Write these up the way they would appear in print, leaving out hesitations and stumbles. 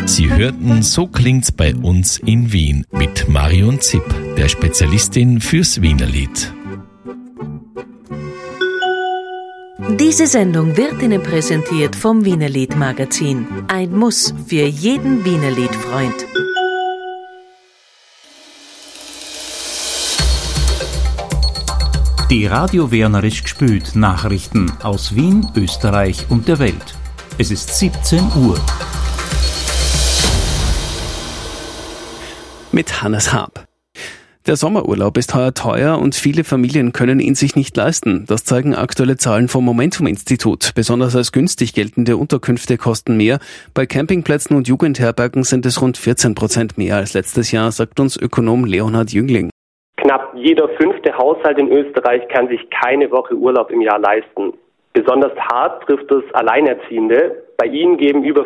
Sie hörten So klingt's bei uns in Wien mit Marion Zipp, der Spezialistin fürs Wienerlied. Diese Sendung wird Ihnen präsentiert vom Wienerlied-Magazin. Ein Muss für jeden Wienerlied-Freund. Die Radio Wernerisch gspült Nachrichten aus Wien, Österreich und der Welt. Es ist 17 Uhr. Mit Hannes Haab. Der Sommerurlaub ist heuer teuer und viele Familien können ihn sich nicht leisten. Das zeigen aktuelle Zahlen vom Momentum-Institut. Besonders als günstig geltende Unterkünfte kosten mehr. Bei Campingplätzen und Jugendherbergen sind es rund 14% mehr als letztes Jahr, sagt uns Ökonom Leonhard Jüngling. Knapp jeder 5. Haushalt in Österreich kann sich keine Woche Urlaub im Jahr leisten. Besonders hart trifft es Alleinerziehende. Bei ihnen geben über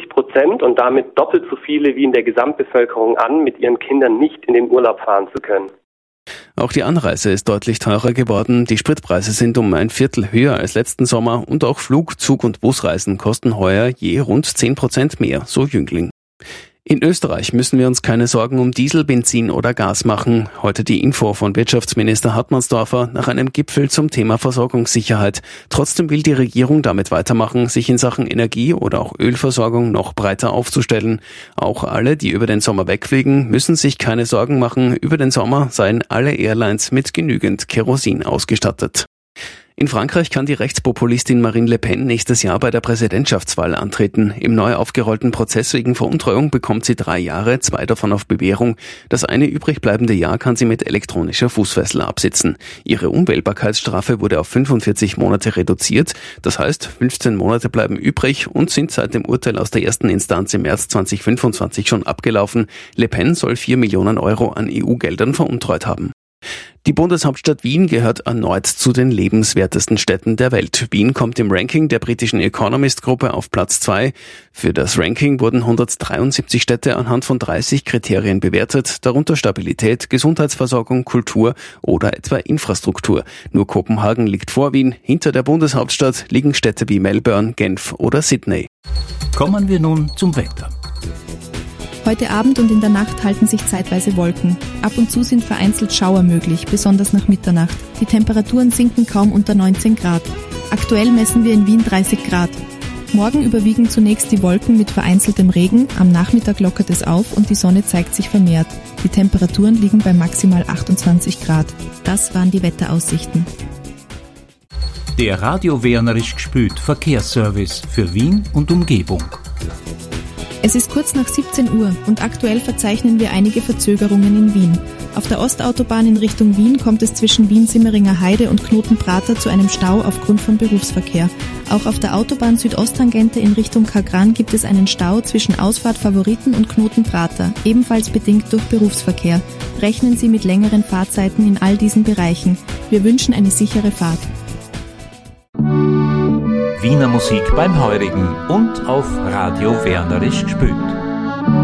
40% und damit doppelt so viele wie in der Gesamtbevölkerung an, mit ihren Kindern nicht in den Urlaub fahren zu können. Auch die Anreise ist deutlich teurer geworden. Die Spritpreise sind um ein Viertel höher als letzten Sommer und auch Flug-, Zug- und Busreisen kosten heuer je rund 10% mehr, so Jüngling. In Österreich müssen wir uns keine Sorgen um Diesel, Benzin oder Gas machen. Heute die Info von Wirtschaftsminister Hartmannsdorfer nach einem Gipfel zum Thema Versorgungssicherheit. Trotzdem will die Regierung damit weitermachen, sich in Sachen Energie- oder auch Ölversorgung noch breiter aufzustellen. Auch alle, die über den Sommer wegfliegen, müssen sich keine Sorgen machen. Über den Sommer seien alle Airlines mit genügend Kerosin ausgestattet. In Frankreich kann die Rechtspopulistin Marine Le Pen nächstes Jahr bei der Präsidentschaftswahl antreten. Im neu aufgerollten Prozess wegen Veruntreuung bekommt sie 3 Jahre, 2 davon auf Bewährung. Das eine übrig bleibende Jahr kann sie mit elektronischer Fußfessel absitzen. Ihre Unwählbarkeitsstrafe wurde auf 45 Monate reduziert. Das heißt, 15 Monate bleiben übrig und sind seit dem Urteil aus der ersten Instanz im März 2025 schon abgelaufen. Le Pen soll 4 Millionen Euro an EU-Geldern veruntreut haben. Die Bundeshauptstadt Wien gehört erneut zu den lebenswertesten Städten der Welt. Wien kommt im Ranking der britischen Economist-Gruppe auf Platz 2. Für das Ranking wurden 173 Städte anhand von 30 Kriterien bewertet, darunter Stabilität, Gesundheitsversorgung, Kultur oder etwa Infrastruktur. Nur Kopenhagen liegt vor Wien. Hinter der Bundeshauptstadt liegen Städte wie Melbourne, Genf oder Sydney. Kommen wir nun zum Wetter. Heute Abend und in der Nacht halten sich zeitweise Wolken. Ab und zu sind vereinzelt Schauer möglich, besonders nach Mitternacht. Die Temperaturen sinken kaum unter 19 Grad. Aktuell messen wir in Wien 30 Grad. Morgen überwiegen zunächst die Wolken mit vereinzeltem Regen, am Nachmittag lockert es auf und die Sonne zeigt sich vermehrt. Die Temperaturen liegen bei maximal 28 Grad. Das waren die Wetteraussichten. Der Radio Wernerisch gspült Verkehrsservice für Wien und Umgebung. Es ist kurz nach 17 Uhr und aktuell verzeichnen wir einige Verzögerungen in Wien. Auf der Ostautobahn in Richtung Wien kommt es zwischen Wien-Simmeringer Heide und Knotenprater zu einem Stau aufgrund von Berufsverkehr. Auch auf der Autobahn Südosttangente in Richtung Kagran gibt es einen Stau zwischen Ausfahrt Favoriten und Knotenprater, ebenfalls bedingt durch Berufsverkehr. Rechnen Sie mit längeren Fahrzeiten in all diesen Bereichen. Wir wünschen eine sichere Fahrt. Wiener Musik beim Heurigen und auf Radio Wernerisch gspült.